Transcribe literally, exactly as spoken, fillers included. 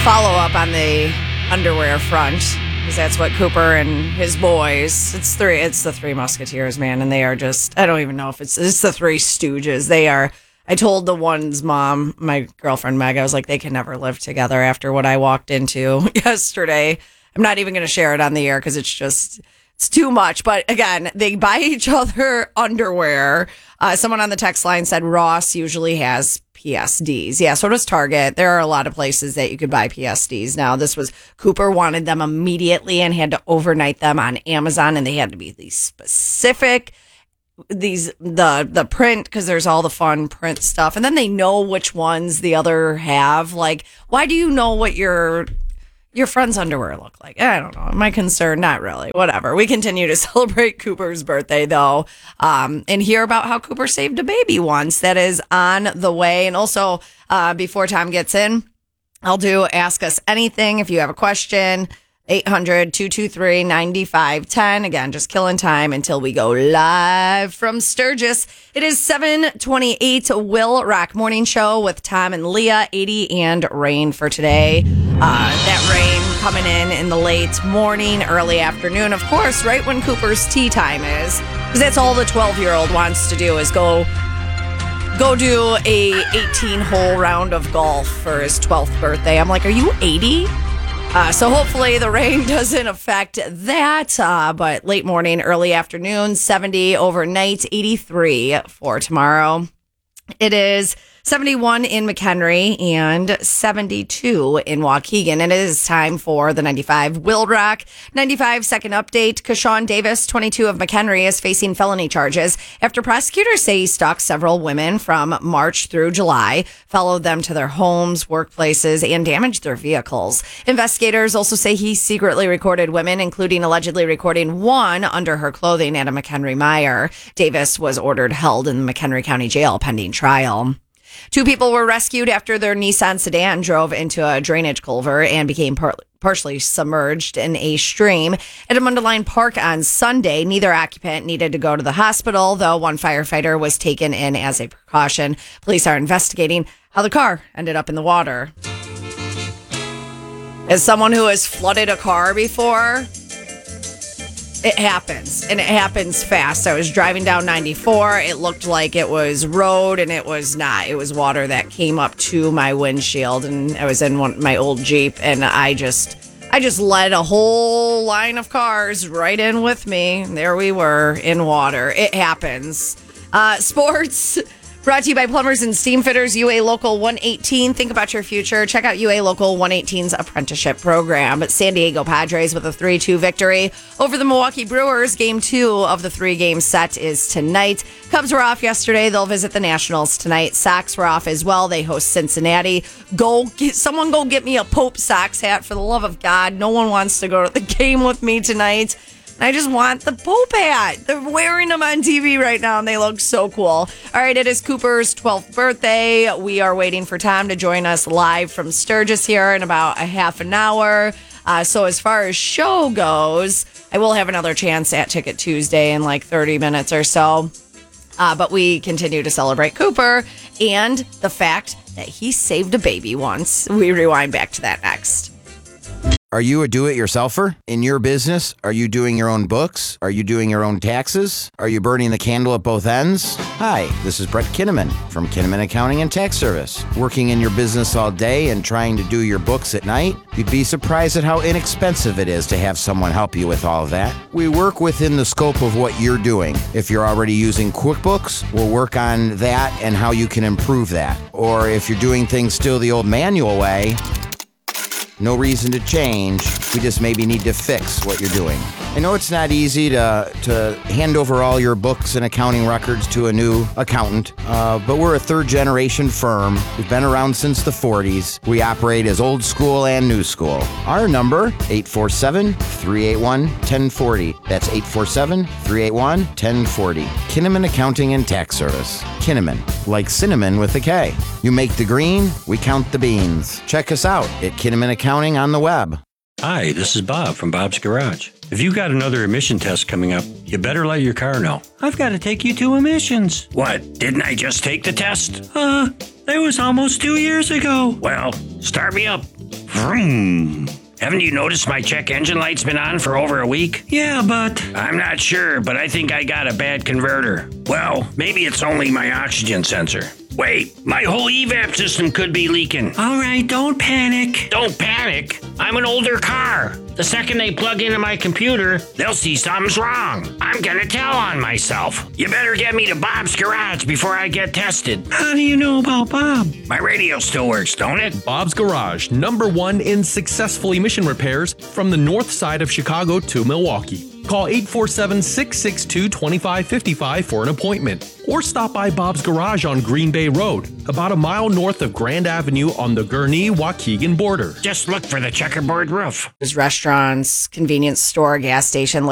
follow up on the underwear front, because that's what Cooper and his boys, it's three, it's the Three Musketeers, man, and they are just, I don't even know if it's, it's the Three Stooges. They are, I told the one's mom, my girlfriend Meg, I was like, they can never live together after what I walked into yesterday. I'm not even going to share it on the air because it's just, it's too much. But again, they buy each other underwear. Uh, someone on the text line said Ross usually has P S Ds. Yeah, so does Target. There are a lot of places that you could buy P S Ds. Now, this was, Cooper wanted them immediately and had to overnight them on Amazon, and they had to be these specific, these, the, the print, because there's all the fun print stuff. And then they know which ones the other have. Like, why do you know what your your friend's underwear look like? I don't know. Am I concerned? Not really. Whatever. We continue to celebrate Cooper's birthday, though, um, and hear about how Cooper saved a baby once. That is on the way. And also, uh, before Tom gets in, I'll do Ask Us Anything. If you have a question, eight hundred, two two three, nine five one zero. Again, just killing time until we go live from Sturgis. It is seven twenty-eight, Will Rock Morning Show with Tom and Leah. eighty and rain for today. Uh, that rain coming in in the late morning, early afternoon. Of course, right when Cooper's tea time is. Because that's all the twelve-year-old wants to do is go go do a eighteen-hole round of golf for his twelfth birthday. I'm like, are you eighty? Uh, so hopefully the rain doesn't affect that, uh, but late morning, early afternoon, seventy overnight, eighty-three for tomorrow. It is seventy-one in McHenry and seventy-two in Waukegan. And it is time for the ninety-five Will Rock. ninety-five second update. Kashawn Davis, twenty-two of McHenry, is facing felony charges after prosecutors say he stalked several women from March through July, followed them to their homes, workplaces, and damaged their vehicles. Investigators also say he secretly recorded women, including allegedly recording one under her clothing at a McHenry Meijer. Davis was ordered held in the McHenry County Jail pending trial. Two people were rescued after their Nissan sedan drove into a drainage culvert and became par- partially submerged in a stream at a Mundelein Park on Sunday. Neither occupant needed to go to the hospital, though one firefighter was taken in as a precaution. Police are investigating how the car ended up in the water. As someone who has flooded a car before, it happens, and it happens fast. I was driving down ninety-four. It looked like it was road, and it was not. It was water that came up to my windshield, and I was in one, my old Jeep, and I just, I just led a whole line of cars right in with me. There we were in water. It happens. Uh, sports. Brought to you by Plumbers and Steam Fitters, U A Local one eighteen. Think about your future. Check out U A Local one eighteen's apprenticeship program. San Diego Padres with a three two victory over the Milwaukee Brewers. Game two of the three-game set is tonight. Cubs were off yesterday. They'll visit the Nationals tonight. Sox were off as well. They host Cincinnati. Go get, someone go get me a Pope Sox hat, for the love of God. No one wants to go to the game with me tonight. I just want the Pope hat. They're wearing them on T V right now, and they look so cool. All right, it is Cooper's twelfth birthday. We are waiting for Tom to join us live from Sturgis here in about a half an hour. Uh, so as far as show goes, I will have another chance at Ticket Tuesday in like thirty minutes or so. Uh, but we continue to celebrate Cooper and the fact that he saved a baby once. We rewind back to that next. Are you a do-it-yourselfer in your business? Are you doing your own books? Are you doing your own taxes? Are you burning the candle at both ends? Hi, this is Brett Kinnaman from Kinnaman Accounting and Tax Service. Working in your business all day and trying to do your books at night? You'd be surprised at how inexpensive it is to have someone help you with all of that. We work within the scope of what you're doing. If you're already using QuickBooks, we'll work on that and how you can improve that. Or if you're doing things still the old manual way, no reason to change. We just maybe need to fix what you're doing. I know it's not easy to to hand over all your books and accounting records to a new accountant, uh, but we're a third-generation firm. We've been around since the forties. We operate as old school and new school. Our number, eight four seven, three eight one, one zero four zero. That's eight four seven, three eight one, one zero four zero. Kinnaman Accounting and Tax Service. Kinnaman, like cinnamon with a K. You make the green, we count the beans. Check us out at Kinnaman Accounting on the web. Hi, this is Bob from Bob's Garage. If you've got another emission test coming up, you better let your car know. I've got to take you to emissions. What, didn't I just take the test? Uh, that was almost two years ago. Well, start me up. Vroom. Haven't you noticed my check engine light's been on for over a week? Yeah, but... I'm not sure, but I think I got a bad converter. Well, maybe it's only my oxygen sensor. Wait, my whole E VAP system could be leaking. All right, don't panic. Don't panic? I'm an older car. The second they plug into my computer, they'll see something's wrong. I'm gonna tell on myself. You better get me to Bob's Garage before I get tested. How do you know about Bob? My radio still works, don't it? Bob's Garage, number one in successful emission repairs from the north side of Chicago to Milwaukee. Call eight four seven, six six two, two five five five for an appointment. Or stop by Bob's Garage on Green Bay Road, about a mile north of Grand Avenue on the Gurnee-Waukegan border. Just look for the checkerboard roof. There's restaurants, convenience store, gas station,